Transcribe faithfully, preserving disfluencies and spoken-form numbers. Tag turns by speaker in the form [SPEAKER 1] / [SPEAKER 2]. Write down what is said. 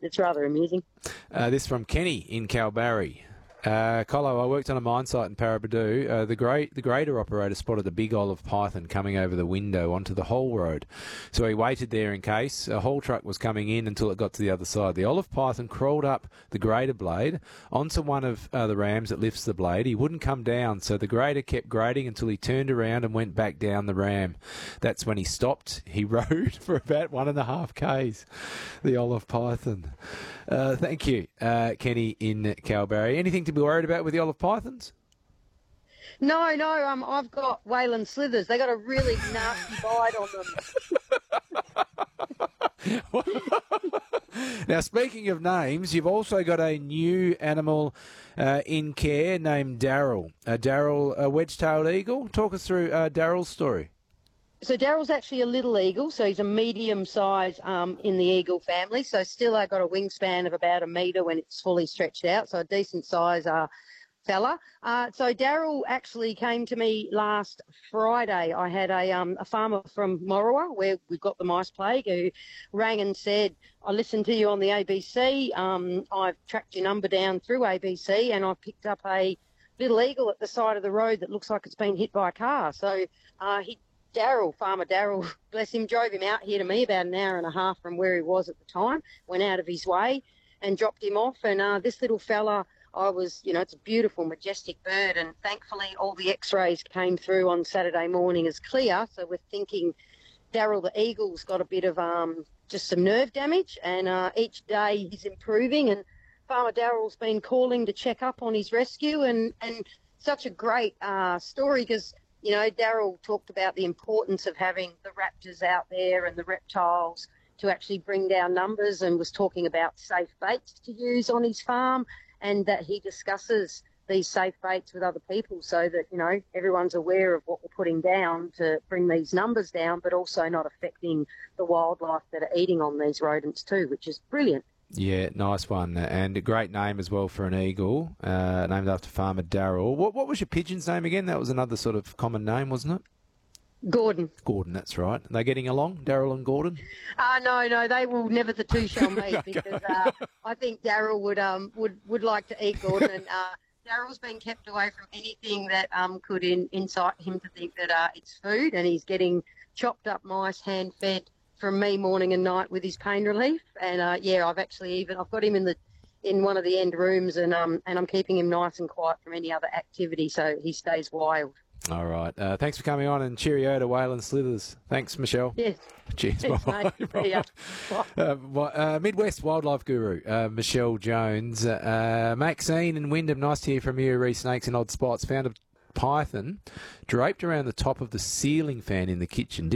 [SPEAKER 1] it's rather amusing.
[SPEAKER 2] Uh, this from Kenny in Kalbarri. Uh, Colo, I worked on a mine site in Paraburdoo. Uh, the great, the grader operator spotted a big olive python coming over the window onto the haul road. So he waited there in case a haul truck was coming in until it got to the other side. The olive python crawled up the grader blade onto one of uh, the rams that lifts the blade. He wouldn't come down, so the grader kept grading until he turned around and went back down the ram. That's when he stopped. He rode for about one and a half k's, the olive python. Uh, thank you, uh, Kenny in Kalbarri. Anything to be worried about with the olive pythons?
[SPEAKER 1] No, no, um, I've got Wayland slithers. They got a really nasty bite on them.
[SPEAKER 2] Now, speaking of names, you've also got a new animal uh, in care named Daryl. Uh, Daryl, a wedge-tailed eagle. Talk us through uh, Daryl's story.
[SPEAKER 1] So Daryl's actually a little eagle, so he's a medium size um, in the eagle family. So still I got a wingspan of about a metre when it's fully stretched out, so a decent size uh, fella. Uh, so Daryl actually came to me last Friday. I had a, um, a farmer from Morawa, where we've got the mice plague, who rang and said, I listened to you on the A B C. Um, I've tracked your number down through A B C and I picked up a little eagle at the side of the road that looks like it's been hit by a car. So uh, he Daryl, Farmer Daryl, bless him, drove him out here to me about an hour and a half from where he was at the time, went out of his way and dropped him off. And uh, this little fella, I was, you know, it's a beautiful, majestic bird. And thankfully all the x-rays came through on Saturday morning as clear. So we're thinking Daryl the eagle's got a bit of um, just some nerve damage. And uh, each day he's improving. And Farmer Daryl's been calling to check up on his rescue. And, and such a great uh, story because, you know, Daryl talked about the importance of having the raptors out there and the reptiles to actually bring down numbers, and was talking about safe baits to use on his farm, and that he discusses these safe baits with other people so that, you know, everyone's aware of what we're putting down to bring these numbers down, but also not affecting the wildlife that are eating on these rodents too, which is brilliant.
[SPEAKER 2] Yeah, nice one. And a great name as well for an eagle, uh, named after Farmer Daryl. What, what was your pigeon's name again? That was another sort of common name, wasn't it?
[SPEAKER 1] Gordon.
[SPEAKER 2] Gordon, that's right. Are they getting along, Daryl and Gordon?
[SPEAKER 1] Uh, no, no, they will never the two shall meet because uh, I think Daryl would um would, would like to eat Gordon. And uh, Daryl's been kept away from anything that um could in, incite him to think that uh, it's food, and he's getting chopped up mice hand-fed from me morning and night with his pain relief. And uh, yeah, I've actually even I've got him in the in one of the end rooms, and um and I'm keeping him nice and quiet from any other activity, so he stays wild.
[SPEAKER 2] All right. Uh, thanks for coming on, and cheerio to Wayland Slithers. Thanks, Michelle.
[SPEAKER 1] Yes.
[SPEAKER 2] Cheers.
[SPEAKER 1] Thanks,
[SPEAKER 2] bye-bye.
[SPEAKER 1] mate. See ya.
[SPEAKER 2] Uh, uh, Midwest Wildlife Guru, uh, Michelle Jones. Uh, Maxine in Wyndham, nice to hear from you. Re Snakes in Odd Spots. Found a python draped around the top of the ceiling fan in the kitchen.